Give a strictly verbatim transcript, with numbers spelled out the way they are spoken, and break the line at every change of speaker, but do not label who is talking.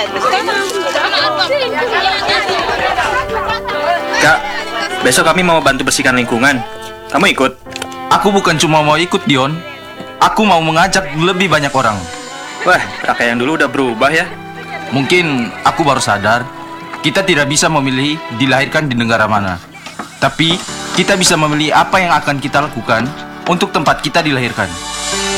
Kak, besok kami mau bantu bersihkan lingkungan. Kamu ikut?
Aku bukan cuma mau ikut, Dion. Aku mau mengajak lebih banyak orang.
Wah, Raka yang dulu udah berubah ya.
Mungkin aku baru sadar, kita tidak bisa memilih dilahirkan di negara mana. Tapi, kita bisa memilih apa yang akan kita lakukan untuk tempat kita dilahirkan.